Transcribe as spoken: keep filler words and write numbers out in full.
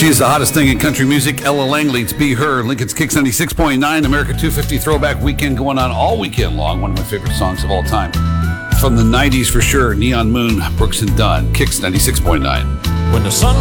She is the hottest thing in country music. Ella Langley, it's Be Her. Lincoln's Kicks ninety-six point nine, America two fifty Throwback Weekend going on all weekend long. One of my favorite songs of all time. From the nineties for sure. Neon Moon, Brooks and Dunn, Kicks ninety-six point nine. When the sun